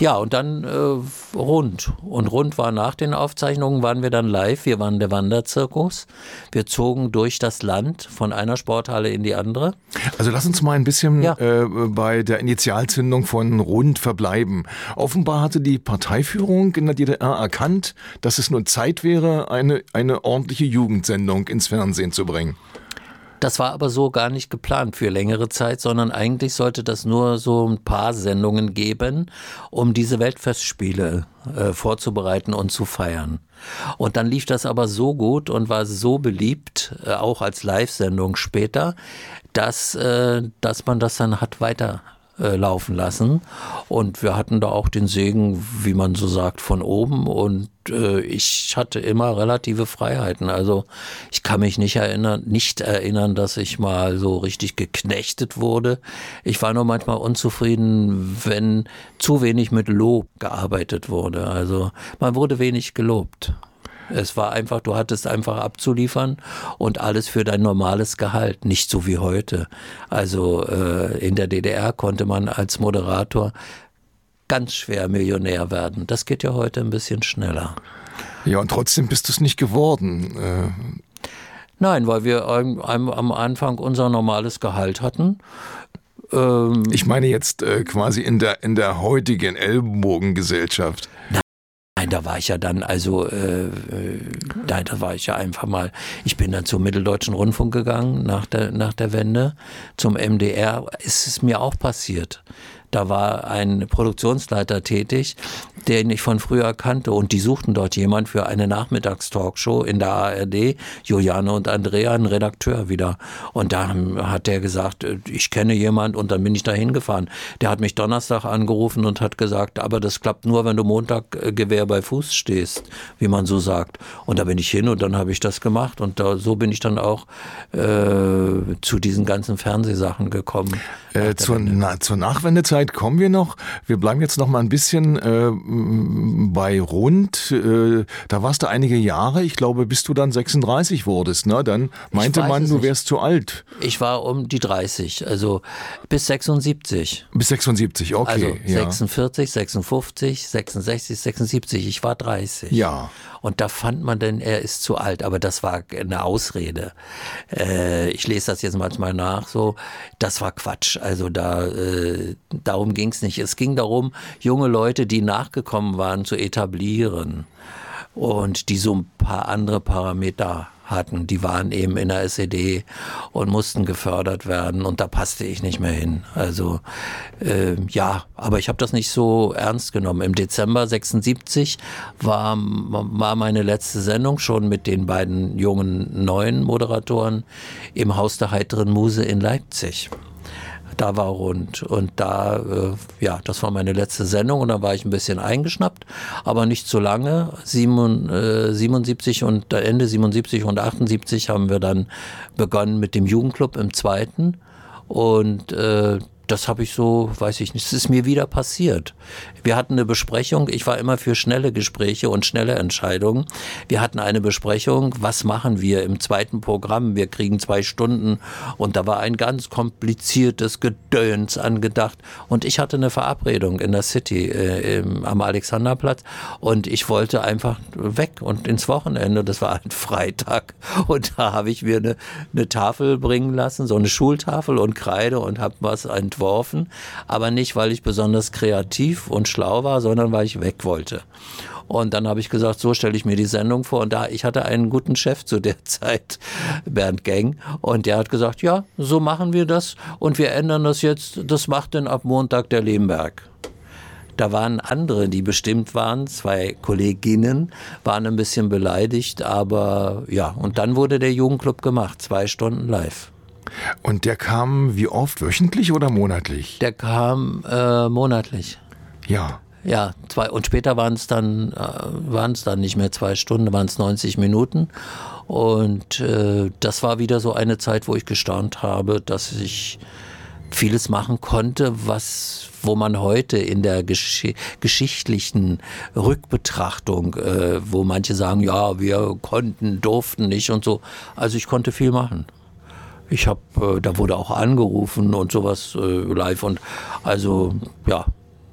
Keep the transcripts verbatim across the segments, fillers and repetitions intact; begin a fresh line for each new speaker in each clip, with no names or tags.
Ja, und dann äh, Rund. Und Rund war nach den Aufzeichnungen, waren wir dann live. Wir waren der Wanderzirkus. Wir zogen durch das Land von einer Sporthalle in die andere.
Also lass uns mal ein bisschen
Ja.
äh, bei der Initialzündung von Rund verbleiben. Offenbar hatte die Parteiführung in der D D R erkannt, dass es nun Zeit wäre, eine, eine ordentliche Jugendsendung ins Fernsehen zu bringen.
Das war aber so gar nicht geplant für längere Zeit, sondern eigentlich sollte das nur so ein paar Sendungen geben, um diese Weltfestspiele äh, vorzubereiten und zu feiern. Und dann lief das aber so gut und war so beliebt, äh, auch als Live-Sendung später, dass, äh, dass man das dann hat weiter äh, laufen lassen. Und wir hatten da auch den Segen, wie man so sagt, von oben. Und äh, ich hatte immer relative Freiheiten. Also ich kann mich nicht erinnern, nicht erinnern, dass ich mal so richtig geknechtet wurde. Ich war nur manchmal unzufrieden, wenn zu wenig mit Lob gearbeitet wurde. Also man wurde wenig gelobt. Es war einfach, du hattest einfach abzuliefern und alles für dein normales Gehalt, nicht so wie heute. Also äh, in der D D R konnte man als Moderator ganz schwer Millionär werden. Das geht ja heute ein bisschen schneller.
Ja, und trotzdem bist du es nicht geworden. Äh
Nein, weil wir am, am Anfang unser normales Gehalt hatten. Ähm,
ich meine jetzt äh, quasi in der, in der heutigen Ellenbogengesellschaft.
Nein, da war ich ja dann, also, äh, nein, da war ich ja einfach mal, ich bin dann zum Mitteldeutschen Rundfunk gegangen nach der, nach der Wende, zum M D R, ist es mir auch passiert. Da war ein Produktionsleiter tätig, den ich von früher kannte und die suchten dort jemand für eine Nachmittagstalkshow in der A R D, Juliane und Andrea, ein Redakteur wieder. Und da hat der gesagt, ich kenne jemand und dann bin ich da hingefahren. Der hat mich Donnerstag angerufen und hat gesagt, aber das klappt nur, wenn du Montag Gewehr bei Fuß stehst, wie man so sagt. Und da bin ich hin und dann habe ich das gemacht und da, so bin ich dann auch äh, zu diesen ganzen Fernsehsachen gekommen.
Äh, zur, na, zur Nachwendezeit kommen wir noch. Wir bleiben jetzt noch mal ein bisschen äh, bei Rund. Äh, da warst du einige Jahre, ich glaube, bis du dann sechsunddreißig wurdest. Ne? Dann meinte man, du wärst zu alt.
Ich war um die dreißig, also bis sechsundsiebzig.
Bis sechsundsiebzig, okay.
Also
ja.
sechsundvierzig, sechsundfünfzig, sechsundsechzig, sechsundsiebzig, ich war dreißig.
Ja.
Und da fand man denn, er ist zu alt, aber das war eine Ausrede. Äh, ich lese das jetzt manchmal nach, so, das war Quatsch. Also da, äh, darum ging es nicht. Es ging darum, junge Leute, die nachgekommen waren, zu etablieren und die so ein paar andere Parameter hatten. Die waren eben in der S E D und mussten gefördert werden und da passte ich nicht mehr hin. Also äh, ja, aber ich habe das nicht so ernst genommen. Im Dezember sechsundsiebzig war, war meine letzte Sendung schon mit den beiden jungen neuen Moderatoren im Haus der heiteren Muse in Leipzig. Da war Rund und da, äh, ja, das war meine letzte Sendung und da war ich ein bisschen eingeschnappt, aber nicht so lange. Sieben, äh, siebenundsiebzig und Ende siebenundsiebzig und achtundsiebzig haben wir dann begonnen mit dem Jugendclub im zweiten und äh, das habe ich so, weiß ich nicht, es ist mir wieder passiert. Wir hatten eine Besprechung, ich war immer für schnelle Gespräche und schnelle Entscheidungen. Wir hatten eine Besprechung, was machen wir im zweiten Programm? Wir kriegen zwei Stunden und da war ein ganz kompliziertes Gedöns angedacht. Und ich hatte eine Verabredung in der City äh, im, am Alexanderplatz und ich wollte einfach weg und ins Wochenende, das war ein Freitag. Und da habe ich mir eine, eine Tafel bringen lassen, so eine Schultafel und Kreide und habe was entworfen. Aber nicht, weil ich besonders kreativ und schlau war, sondern weil ich weg wollte. Und dann habe ich gesagt, so stelle ich mir die Sendung vor. Und da ich hatte einen guten Chef zu der Zeit, Bernd Geng, und der hat gesagt, ja, so machen wir das und wir ändern das jetzt. Das macht dann ab Montag der Lemberg. Da waren andere, die bestimmt waren, zwei Kolleginnen, waren ein bisschen beleidigt, aber ja, und dann wurde der Jugendclub gemacht, zwei Stunden live.
Und der kam wie oft, wöchentlich oder monatlich?
Der kam äh, monatlich.
Ja.
Ja, zwei, und später waren es dann, äh, waren es dann nicht mehr zwei Stunden, waren es neunzig Minuten. Und äh, das war wieder so eine Zeit, wo ich gestaunt habe, dass ich vieles machen konnte, was, wo man heute in der gesch- geschichtlichen Rückbetrachtung, äh, wo manche sagen, ja, wir konnten, durften nicht und so. Also ich konnte viel machen. Ich habe, äh, da wurde auch angerufen und sowas äh, live und also ja,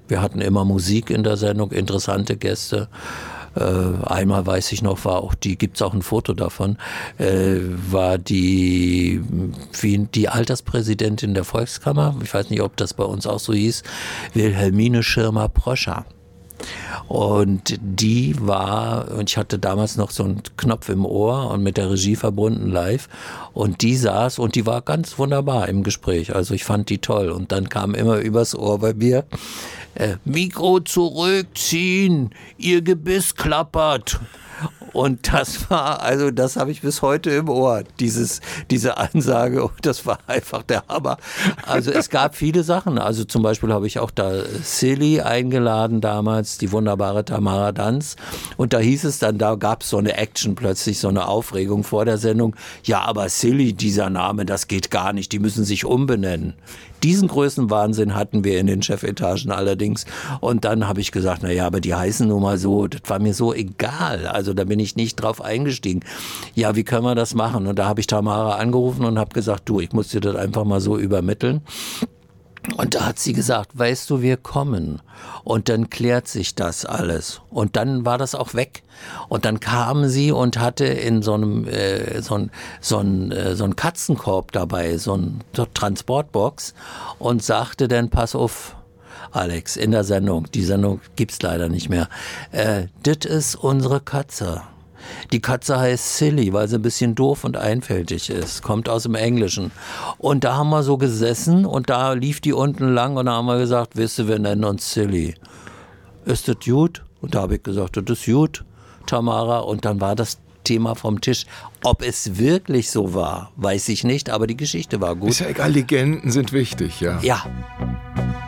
Wir hatten immer Musik in der Sendung, interessante Gäste. Äh, einmal weiß ich noch, war auch die, gibt's auch ein Foto davon, äh, war die, wie, die Alterspräsidentin der Volkskammer, ich weiß nicht, ob das bei uns auch so hieß, Wilhelmine Schirmer-Proscher. Und die war, und ich hatte damals noch so einen Knopf im Ohr und mit der Regie verbunden live, und die saß und die war ganz wunderbar im Gespräch, also ich fand die toll, und dann kam immer übers Ohr bei mir, äh, Mikro zurückziehen, ihr Gebiss klappert. Und das war, also das habe ich bis heute im Ohr, dieses, diese Ansage, und das war einfach der Hammer. Also es gab viele Sachen, also zum Beispiel habe ich auch da Silly eingeladen damals, die wunderbare Tamara Danz, und da hieß es dann, da gab es so eine Action plötzlich, so eine Aufregung vor der Sendung, ja, aber Silly, dieser Name, das geht gar nicht, die müssen sich umbenennen. Diesen Größenwahnsinn hatten wir in den Chefetagen allerdings. Und dann habe ich gesagt, na ja, aber die heißen nun mal so, das war mir so egal. Also da bin ich nicht drauf eingestiegen. Ja, wie können wir das machen? Und da habe ich Tamara angerufen und habe gesagt, du, ich muss dir das einfach mal so übermitteln. Und da hat sie gesagt, weißt du, wir kommen. Und dann klärt sich das alles. Und dann war das auch weg. Und dann kam sie und hatte in so einem äh, so ein, so ein, äh, so ein Katzenkorb dabei, so ein so Transportbox, und sagte dann, pass auf, Alex, in der Sendung, die Sendung gibt's leider nicht mehr, äh, das ist unsere Katze. Die Katze heißt Silly, weil sie ein bisschen doof und einfältig ist. Kommt aus dem Englischen. Und da haben wir so gesessen und da lief die unten lang und da haben wir gesagt, wisst ihr, wir nennen uns Silly. Ist das gut? Und da habe ich gesagt, das ist gut, Tamara. Und dann war das Thema vom Tisch. Ob es wirklich so war, weiß ich nicht, aber die Geschichte war gut.
Ist ja egal, Legenden sind wichtig, ja.
Ja.